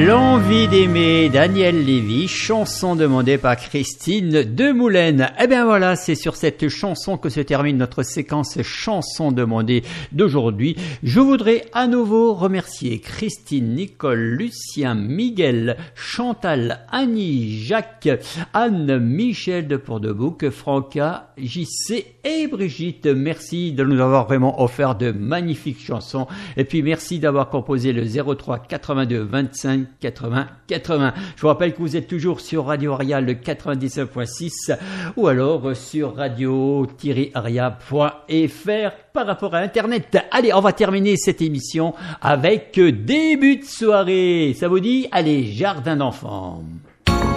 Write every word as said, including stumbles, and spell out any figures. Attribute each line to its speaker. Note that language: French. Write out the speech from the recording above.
Speaker 1: L'envie d'aimer, Daniel Lévy, chanson demandée par Christine Demoulin. Eh bien voilà, c'est sur cette chanson que se termine notre séquence chanson demandée d'aujourd'hui. Je voudrais à nouveau remercier Christine, Nicole, Lucien, Miguel, Chantal, Annie, Jacques, Anne, Michel de Port-de-Bouc, Franca, J C et Brigitte. Merci de nous avoir vraiment offert de magnifiques chansons. Et puis merci d'avoir composé le zéro trois quatre-vingt-deux vingt-cinq quatre-vingts quatre-vingts. Je vous rappelle que vous êtes toujours sur Radio Aria le quatre-vingt-dix-neuf point six ou alors sur radio tiret aria point f r par rapport à Internet. Allez, on va terminer cette émission avec début de soirée. Ça vous dit? Allez, Jardin d'enfants.